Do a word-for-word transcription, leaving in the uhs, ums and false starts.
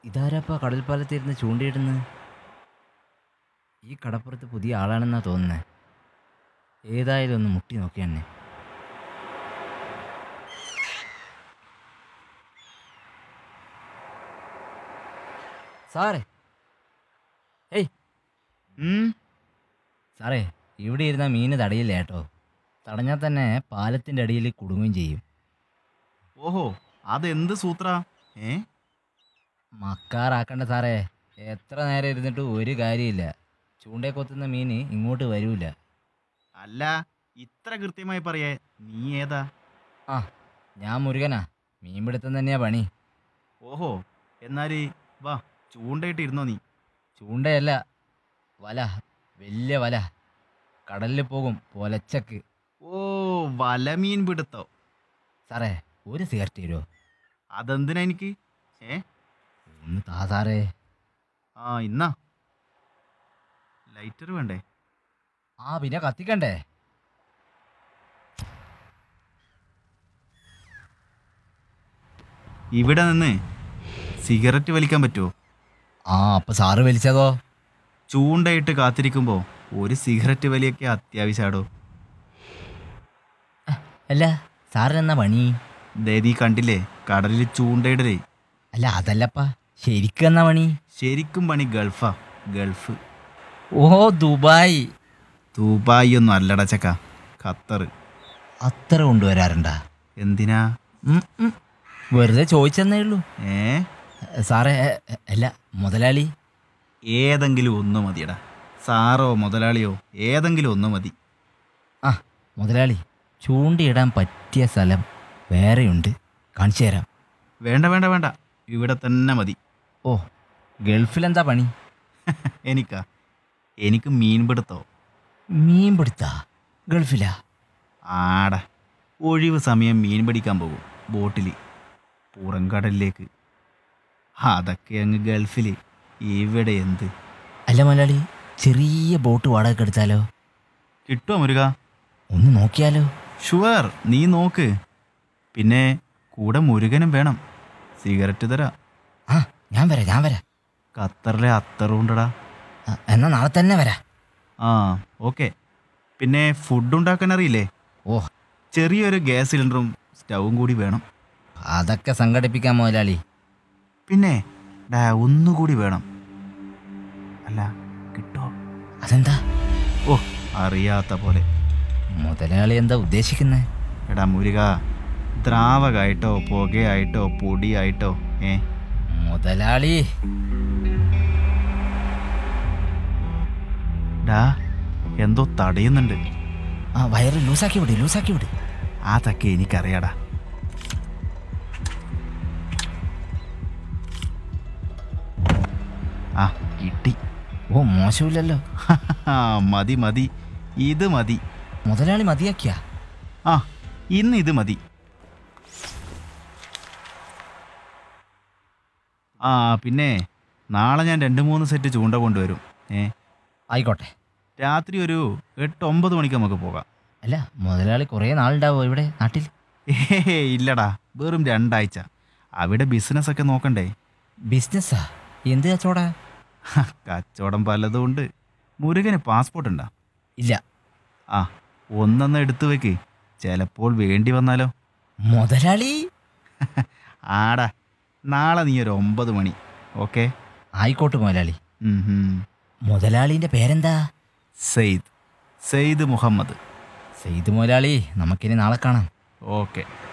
ഇതാരാപ്പാ കടൽപ്പാലത്തിരുന്ന് ചൂണ്ടയിടുന്നത്? ഈ കടപ്പുറത്ത് പുതിയ ആളാണെന്നാ തോന്നുന്നത്. ഏതായാലും ഒന്ന് മുട്ടി നോക്കിയെന്നെ. സാറേ, ഏയ് സാറേ, ഇവിടെ ഇരുന്ന മീന് തടയില്ല കേട്ടോ. തടഞ്ഞാൽ തന്നെ പാലത്തിൻ്റെ അടിയിൽ കുടുങ്ങുകയും ചെയ്യും. ഓഹോ, അതെന്ത് സൂത്ര? ഏ മക്കാറാക്കണ്ട സാറേ. എത്ര നേരം ഇരുന്നിട്ട് ഒരു കാര്യമില്ല. ചൂണ്ടയെ കൊത്തുന്ന മീൻ ഇങ്ങോട്ട് വരൂല. അല്ല, ഇത്ര കൃത്യമായി പറയേ, നീ ഏതാ? ആ, ഞാൻ മുരുകനാ. മീൻപിടുത്തം തന്നെയാ പണി. ഓഹോ, എന്നാല് വാ, ചൂണ്ടയിട്ട് ഇരുന്നോ നീ. ചൂണ്ടയല്ല, വല. വലിയ വല. കടലിൽ പോകും പൊലച്ചക്ക്. ഓ, വലമീൻ പിടുത്തോ? സാറേ, ഒരു സിഗരറ്റ് തരുമോ? അതെന്തിനാ എനിക്ക്? ഏ ഒന്ന് താ സാറേ. ആ, ഇന്നാ ലൈറ്റർ വേണ്ടേ? ആ, പിന്നെ കത്തിക്കണ്ടേ? ഇവിടെ നിന്ന് സിഗരറ്റ് വലിക്കാൻ പറ്റുമോ? ആ, അപ്പൊ സാറ് വലിച്ചതോ? ചൂണ്ടയിട്ട് കാത്തിരിക്കുമ്പോൾ ഒരു സിഗരറ്റ് വലിയൊക്കെ അത്യാവശ്യമാടോ. അല്ല, സാറിനെന്നാ പണി? ദേ നീ കണ്ടില്ലേ കടലിൽ ചൂണ്ടയിടലേ. അല്ല, അതല്ലപ്പാ, ശരിക്കും എന്നാ പണി? ശരിക്കും പണി ഗൾഫാ, ഗൾഫ്. ഓ, ദുബായ്. ദുബായ് ഒന്നും അല്ലട ചക്ക, ഖത്തർ. അത്ര കൊണ്ടുവരാറുണ്ടാ? എന്തിനാ? ഉം, ഉം. വെറുതെ ചോദിച്ചെന്നേ ഉള്ളൂ. ഏ സാറേ, അല്ല, മുതലാളി. ഏതെങ്കിലും ഒന്ന് മതിയടാ. സാറോ മുതലാളിയോ ഏതെങ്കിലും ഒന്ന് മതി. ആ, മുതലാളി, ചൂണ്ടയിടാൻ പറ്റിയ സ്ഥലം വേറെയുണ്ട്, കാണിച്ചു തരാം. വേണ്ട വേണ്ട വേണ്ട, ഇവിടെ തന്നെ മതി. ഓ, ഗൾഫിലെന്താ പണി? എനിക്കാ എനിക്ക് മീൻ പിടുത്തോ. മീൻ പിടുത്താ? ഗൾഫിലാ? ആടാ, ഒഴിവ് സമയം മീൻ പിടിക്കാൻ പോകും ബോട്ടിൽ പുറംകടലിലേക്ക്. അതൊക്കെ അങ്ങ് ഗൾഫിൽ, ഇവിടെ എന്ത്? അല്ല മുതലാളി, ചെറിയ ബോട്ട് വാടക എടുത്താലോ? കിട്ടുമോ മുരുക? ഒന്ന് നോക്കിയാലോ? ഷുവർ, നീ നോക്ക്. പിന്നെ കൂടെ മുരുകനും വേണം. സിഗരറ്റ് തരാം. ആ, ഞാൻ വരാം ഞാൻ വരാം. ഖത്തറിലെ അത്തറുണ്ടടാ. ആ, എന്നാ നാളെ തന്നെ വരാം. ആ, ഓക്കെ. പിന്നെ ഫുഡ് ഉണ്ടാക്കാൻ അറിയില്ലേ? ഓ, ചെറിയൊരു ഗ്യാസ് സിലിണ്ടറും സ്റ്റൗവും കൂടി വേണം. അതൊക്കെ സംഘടിപ്പിക്കാം മുതലാളി. പിന്നെ ഡാ ഒന്നുകൂടി വേണം. അല്ല, കിട്ടോ? അതെന്താ? ഓ, അറിയാത്ത പോലെ. മുതലാളി എന്താ ഉദ്ദേശിക്കുന്നത്? എടാ മുരുക, ദ്രാവകമായിട്ടോ പുകയായിട്ടോ പൊടിയായിട്ടോ. ഏ മുതലാളി, ഡാ എന്തോ തടയുന്നുണ്ട്. ആ, വയറ് ലൂസാക്കി വിട് ലൂസാക്കി വിട്. അതൊക്കെ എനിക്കറിയാടാ. ആ, കിട്ടി. ഓ, മോശമില്ലല്ലോ. മതി മതി, ഇത് മതി. മുതലാളി മതിയാക്കിയാ? ആ, ഇന്ന് ഇത് മതി. ആ, പിന്നെ നാളെ ഞാൻ രണ്ട് മൂന്ന് സെറ്റ് ചൂണ്ട കൊണ്ടുവരും. ഏ ആയിക്കോട്ടെ. രാത്രി ഒരു എട്ട് ഒമ്പത് മണിക്ക് നമുക്ക് പോകാം. അല്ല, മുതലാളി കുറേ നാളുണ്ടാവോ ഇവിടെ നാട്ടിൽ? ഏ ഇല്ലടാ, വെറും രണ്ടാഴ്ച. അവിടെ ബിസിനസ്സൊക്കെ നോക്കണ്ടേ? ബിസിനസ്സാ? എന്ത് കച്ചവടാ? കച്ചവടം പലതും ഉണ്ട്. മുരുകന് പാസ്പോർട്ട് ഉണ്ടോ? ഇല്ല. ആ, ഒന്നെണ്ണം എടുത്തു വെക്ക്, ചിലപ്പോൾ വേണ്ടി വന്നാലോ. മുതലാളി. ആടാ, നാളെ നീ ഒരു ഒമ്പത് മണി. ഓക്കെ? ആയിക്കോട്ടെ മുതലാളി. മുതലാളിൻ്റെ പേരെന്താ? സെയ്ദ് സെയ്ദ് മുഹമ്മദ്. സെയ്ദ് മുതലാളി, നമുക്കിനി നാളെ കാണാം. ഓക്കെ.